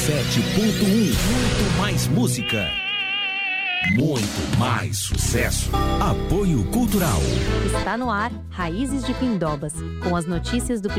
7.1. Muito mais música. Muito mais sucesso. Apoio Cultural. Está no ar Raízes de Pindobas, com as notícias do